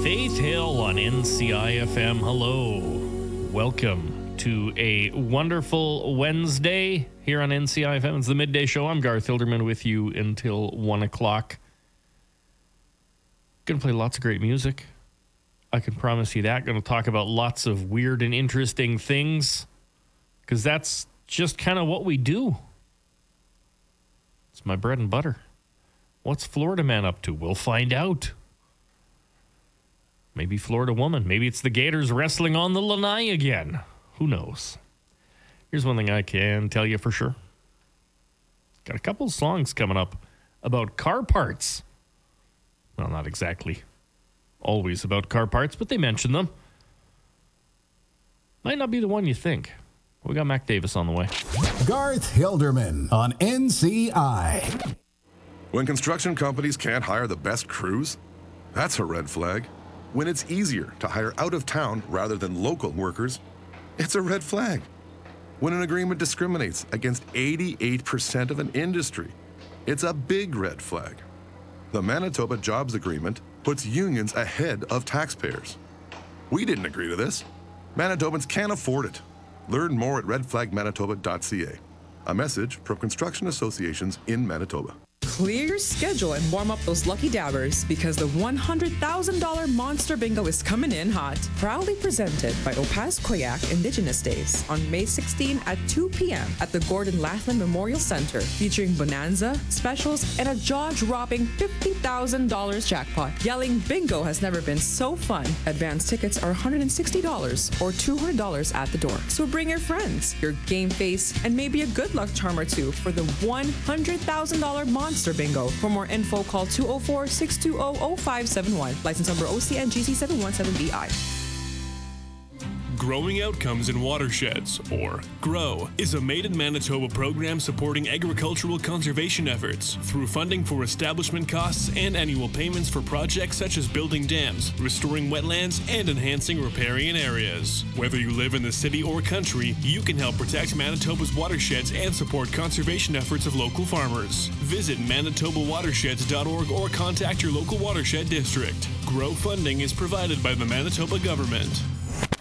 Faith Hill on NCIFM. Hello. Welcome to a wonderful Wednesday here on NCIFM. It's the midday show. I'm Garth Hilderman with you until 1 o'clock. Going to play lots of great music. I can promise you that. Going to talk about lots of weird and interesting things because that's just kind of what we do. It's my bread and butter. What's Florida man up to? We'll find out. Maybe Florida woman. Maybe it's the Gators wrestling on the lanai again. Who knows? Here's one thing I can tell you for sure. Got a couple of songs coming up about car parts. Well, not exactly always about car parts, but they mention them. Might not be the one you think. We got Mac Davis on the way. Garth Hilderman on NCI. When construction companies can't hire the best crews, that's a red flag. When it's easier to hire out of town rather than local workers, it's a red flag. When an agreement discriminates against 88% of an industry, it's a big red flag. The Manitoba Jobs Agreement puts unions ahead of taxpayers. We didn't agree to this. Manitobans can't afford it. Learn more at redflagmanitoba.ca. A message from construction associations in Manitoba. Clear your schedule and warm up those lucky dabbers because the $100,000 Monster Bingo is coming in hot. Proudly presented by Opaz Koyak Indigenous Days on May 16 at 2 p.m. at the Gordon Lathland Memorial Center, featuring bonanza, specials, and a jaw-dropping $50,000 jackpot. Yelling bingo has never been so fun. Advance tickets are $160 or $200 at the door. So bring your friends, your game face, and maybe a good luck charm or two for the $100,000 Monster Bingo. For more info, call 204-620-0571. License number OCNGC 717BI. Growing Outcomes in Watersheds, or GROW, is a Made in Manitoba program supporting agricultural conservation efforts through funding for establishment costs and annual payments for projects such as building dams, restoring wetlands, and enhancing riparian areas. Whether you live in the city or country, you can help protect Manitoba's watersheds and support conservation efforts of local farmers. Visit manitobawatersheds.org or contact your local watershed district. GROW funding is provided by the Manitoba government.